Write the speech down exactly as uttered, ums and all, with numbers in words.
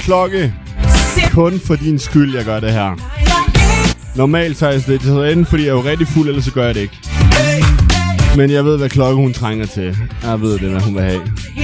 klokke. Kun for din skyld, jeg gør det her. Normalt så er jeg det, så enten fordi jeg er jo rigtig fuld, eller så gør jeg det ikke. Men jeg ved, hvad klokke hun trænger til. Jeg ved det, hvad hun vil have.